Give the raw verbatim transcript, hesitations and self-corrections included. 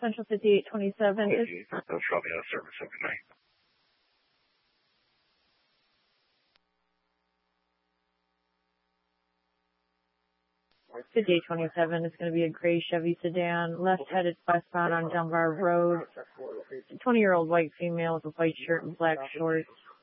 Central fifty-eight twenty-seven is... That's probably out of service every night. fifty-eight twenty-seven is going to be a gray Chevy sedan, left-headed westbound on Dunbar Road. twenty-year-old white female with a white shirt and black shorts.